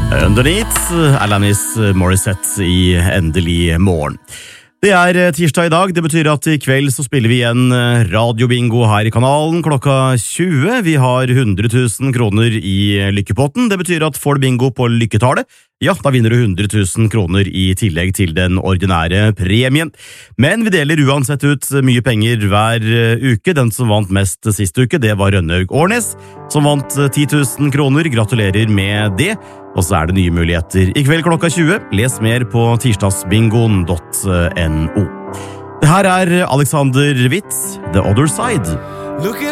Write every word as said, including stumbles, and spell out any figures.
Underneath, Alanis Morissette i Endelig morgen. Det er tirsdag i dag, det betyr at i kveld så spiller vi igjen radiobingo her i kanalen klokka tjue. Vi har hundre tusen kroner i lykkepotten, det betyr at får du bingo på lykketallet, ja, da vinner du hundre tusen kroner i tillegg til den ordinære premien. Men vi deler uansett ut mye penger hver uke. Den som vant mest siste uke, det var Rønnaug Årnes, som vant ti tusen kroner. Gratulerer med det. Og så er det nye muligheter i kveld klokka tjue. Les mer på tirsdagsbingoen punktum no. Det her er Alexander Witt, The Other Side.